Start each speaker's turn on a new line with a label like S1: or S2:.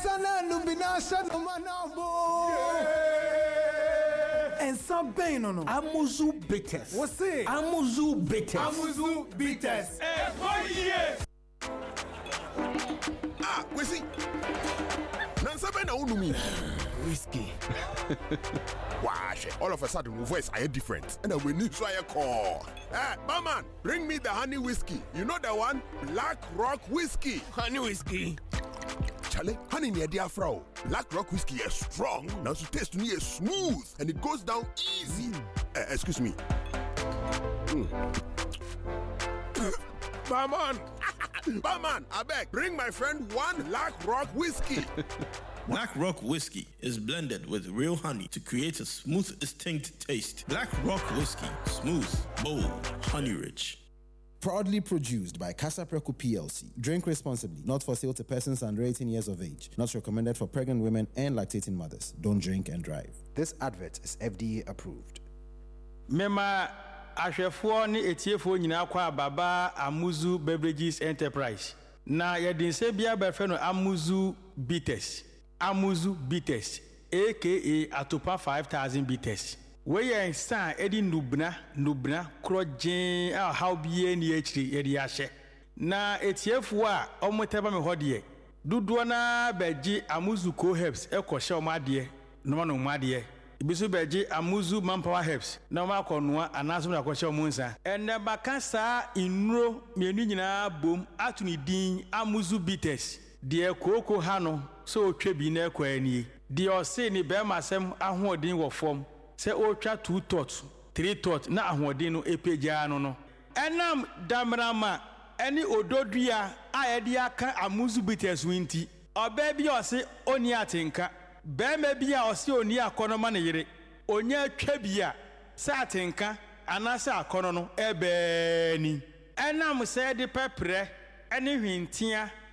S1: Sana Nubinasha no manabo. And some pain no.
S2: Amuzu bitters.
S1: What's it?
S2: Amuzu bitters.
S1: Amuzu bitters.
S3: We see. Nansabe na unumi.
S2: Whiskey.
S3: Wash. All of a sudden, my voice are different, and we need so I call. Hey, barman, bring me the honey whiskey. You know the one, Black Rock whiskey.
S2: Honey whiskey.
S3: Charlie, honey near dear Frau. Black Rock whiskey is strong. Now to taste me is smooth, and it goes down easy. Excuse me. Barman. Barman, I beg, bring my friend one Black Rock whiskey.
S4: Black Rock Whiskey is blended with real honey to create a smooth, distinct taste. Black Rock Whiskey, smooth, bold, honey-rich.
S5: Proudly produced by Casa Preco PLC. Drink responsibly, not for sale to persons under 18 years of age. Not recommended for pregnant women and lactating mothers. Don't drink and drive. This advert is FDA approved.
S6: Mema ahwefo ne etiefo nyina kwa baba Amuzu Beverages Enterprise. Na yedinse bia befe no Amuzu Bitters. Amuzu Bitters, aka Atopa 5000 Bitters. We yen san edi nubna krojen a how bie ni echiri edi ahye. Na etiefu a omoteba me hodie. Duduo na beji Amuzu Co Herbs ekoshe omade no no omade. Ibisu beji Amuzu Manpower Herbs na ma konoa anaso na akoshe omunsa. Ene bakasa inuro mienu nyina bom atuni din Amuzu Bitters. Die koko hano so otwa na kwani die ose ni be masem ahoodin wo fom se otwa 2 tot 3 tot na ahoodin no epeja no enam damrama eni ododua a yede aka Amuzu Bitters winti oba bi ose oni atenka be ma bi a ose oni akonoma ne yire onya atwa bia sa atenka anasa akono no ebe ni enam se de pepre eni hwintia